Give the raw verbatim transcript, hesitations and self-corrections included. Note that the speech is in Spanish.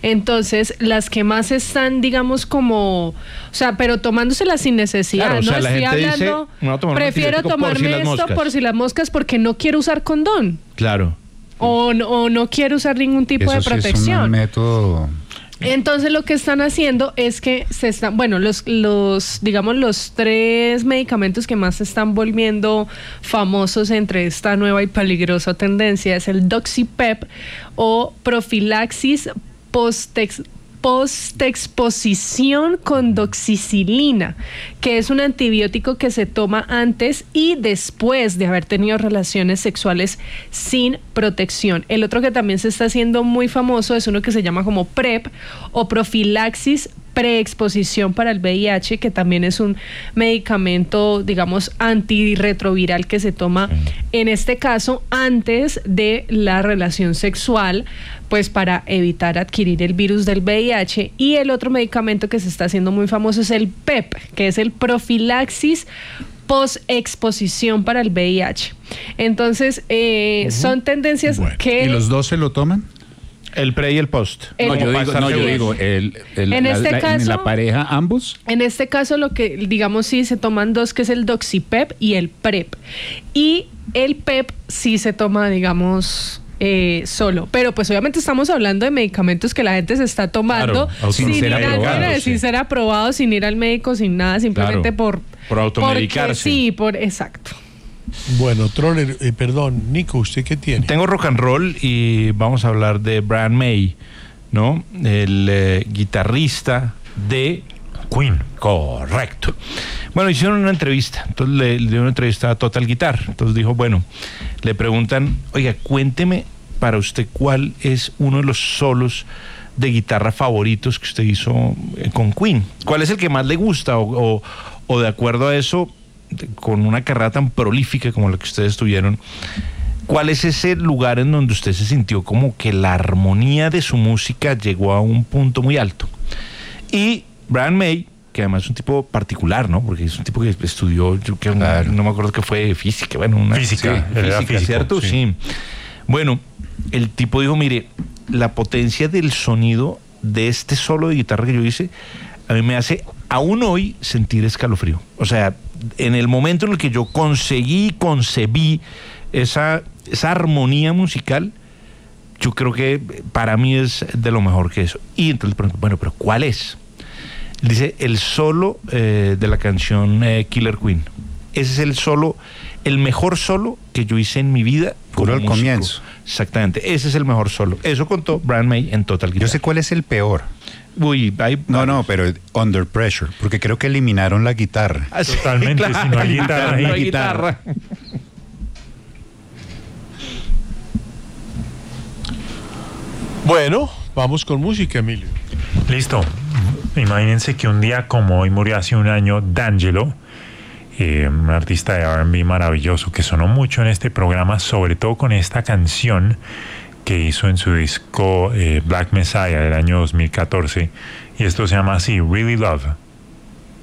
Entonces, las que más están, digamos, como, o sea, pero tomándoselas sin necesidad, claro, ¿no? O sea, la Estoy gente hablando, dice, no, tomar prefiero tomarme por si esto por si las moscas porque no quiero usar condón. Claro. O, o no quiero usar ningún tipo Eso de sí protección. es un método. Entonces lo que están haciendo es que se están, bueno, los, los, digamos, los tres medicamentos que más se están volviendo famosos entre esta nueva y peligrosa tendencia es el Doxipep o profilaxis postex postexposición con doxicilina, que es un antibiótico que se toma antes y después de haber tenido relaciones sexuales sin protección. El otro que también se está haciendo muy famoso es uno que se llama como PrEP o profilaxis preexposición para el V I H, que también es un medicamento, digamos, antirretroviral que se toma en este caso antes de la relación sexual, pues para evitar adquirir el virus del V I H. Y el otro medicamento que se está haciendo muy famoso es el PEP, que es el profilaxis post-exposición para el V I H. Entonces, eh, uh-huh. son tendencias bueno. que... ¿Y los dos se lo toman? El pre y el post. El, no, yo digo, no, yo digo el, el, en, la, este la, caso, en la pareja, ambos. En este caso, lo que, digamos, sí se toman dos, que es el Doxipep y el PrEP. Y el PEP sí se toma, digamos... Eh, solo, pero pues obviamente estamos hablando de medicamentos que la gente se está tomando claro, sin, sin, ir ser al, aprobado, sin sí. ser aprobado, sin ir al médico, sin nada, simplemente claro, por por automedicarse. Porque, sí, por exacto. Bueno, Troller, eh, perdón, Nico, ¿usted qué tiene? Tengo rock and roll y vamos a hablar de Brian May, ¿no? El eh, guitarrista de Queen. Correcto. Bueno, hicieron una entrevista, entonces le, le dio una entrevista a Total Guitar. Entonces dijo, bueno, le preguntan, oiga, cuénteme para usted cuál es uno de los solos de guitarra favoritos que usted hizo con Queen. ¿Cuál es el que más le gusta? O, o, o de acuerdo a eso, con una carrera tan prolífica como la que ustedes tuvieron, ¿cuál es ese lugar en donde usted se sintió como que la armonía de su música llegó a un punto muy alto? Y Brian May, que además es un tipo particular, ¿no? Porque es un tipo que estudió, yo que claro. no me acuerdo que fue física, bueno, una física, sí, física, físico, ¿cierto? Sí. sí. Bueno, el tipo dijo, mire, la potencia del sonido de este solo de guitarra que yo hice, a mí me hace aún hoy sentir escalofrío. O sea, en el momento en el que yo conseguí, concebí esa, esa armonía musical, yo creo que para mí es de lo mejor que eso. Y entonces le pregunto, bueno, pero ¿cuál es? Dice, el solo eh, de la canción eh, Killer Queen. Ese es el solo, el mejor solo que yo hice en mi vida. Puro al comienzo. Exactamente, ese es el mejor solo. Eso contó Brian May en Total Guitar. Yo sé cuál es el peor. Uy, hay... No, no, pero Under Pressure, porque creo que eliminaron la guitarra. Ah, sí, totalmente, claro, si no hay guitarra, no hay hay guitarra. guitarra. Bueno, vamos con música, Emilio. Listo. Imagínense que un día como hoy murió hace un año D'Angelo, eh, un artista de R and B maravilloso que sonó mucho en este programa, sobre todo con esta canción que hizo en su disco eh, Black Messiah del año dos mil catorce, y esto se llama así, Really Love.